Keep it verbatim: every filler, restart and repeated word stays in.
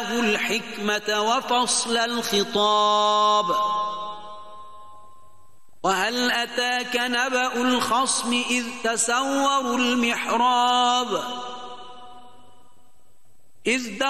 وآتاه الحكمة وفصل الخطاب وهل أتاك نبأ الخصم إذ تسوروا المحراب إذ